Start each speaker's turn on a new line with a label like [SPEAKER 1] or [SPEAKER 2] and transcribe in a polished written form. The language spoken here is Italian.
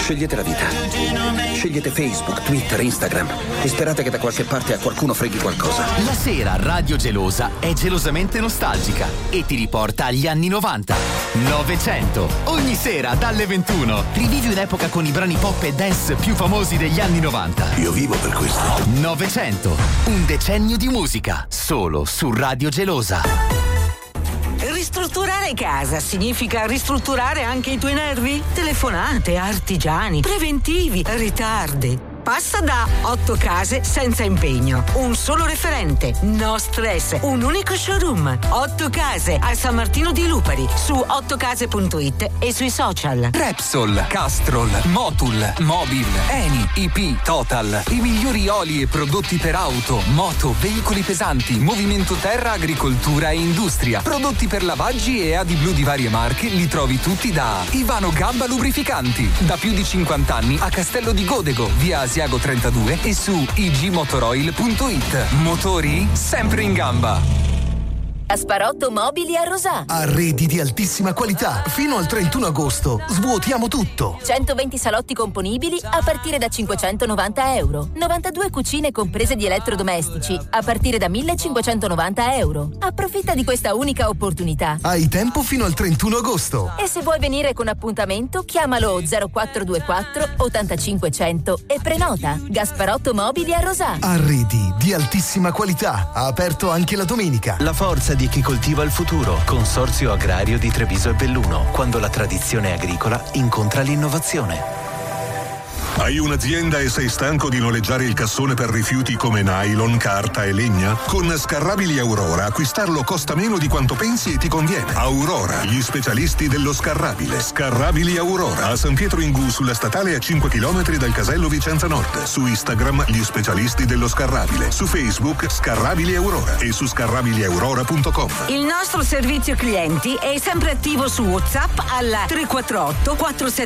[SPEAKER 1] Scegliete la vita. Scegliete Facebook, Twitter, Instagram e sperate che da qualche parte a qualcuno freghi qualcosa.
[SPEAKER 2] La sera Radio Gelosa è gelosamente nostalgica e ti riporta agli anni 90. 900. Ogni sera dalle 21 rivivi un'epoca con i brani pop e dance più famosi degli anni 90.
[SPEAKER 3] Io vivo per questo.
[SPEAKER 2] 900. Un decennio di musica solo su Radio Gelosa.
[SPEAKER 4] Ristrutturare casa significa ristrutturare anche i tuoi nervi? Telefonate, artigiani, preventivi, ritardi. Passa da 8 case senza impegno. Un solo referente, no stress, un unico showroom. 8 case a San Martino di Lupari, su 8case.it e sui social.
[SPEAKER 5] Repsol, Castrol, Motul, Mobil, Eni, IP, Total. I migliori oli e prodotti per auto, moto, veicoli pesanti, movimento terra, agricoltura e industria. Prodotti per lavaggi e AD di varie marche li trovi tutti da Ivano Gamba Lubrificanti. Da più di 50 anni a Castello di Godego, via Asiago 32 e su igmotoroil.it. Motori sempre in gamba.
[SPEAKER 6] Gasparotto Mobili a Rosà.
[SPEAKER 7] Arredi di altissima qualità. Fino al 31 agosto svuotiamo tutto.
[SPEAKER 6] 120 salotti componibili a partire da €590. 92 cucine comprese di elettrodomestici a partire da €1.590. Approfitta di questa unica opportunità.
[SPEAKER 7] Hai tempo fino al 31 agosto.
[SPEAKER 6] E se vuoi venire con appuntamento, chiamalo 0424 85 100 e prenota. Gasparotto Mobili a Rosà.
[SPEAKER 7] Arredi di altissima qualità. Ha aperto anche la domenica.
[SPEAKER 8] La forza di chi coltiva il futuro. Consorzio Agrario di Treviso e Belluno. Quando la tradizione agricola incontra l'innovazione.
[SPEAKER 9] Hai un'azienda e sei stanco di noleggiare il cassone per rifiuti come nylon, carta e legna? Con Scarrabili Aurora acquistarlo costa meno di quanto pensi e ti conviene. Aurora, gli specialisti dello scarrabile. Scarrabili Aurora, a San Pietro in Gu, sulla statale a 5 km dal casello Vicenza Nord. Su Instagram, gli specialisti dello scarrabile. Su Facebook, Scarrabili Aurora e su scarrabiliaurora.com.
[SPEAKER 4] Il nostro servizio clienti è sempre attivo su WhatsApp al 348 477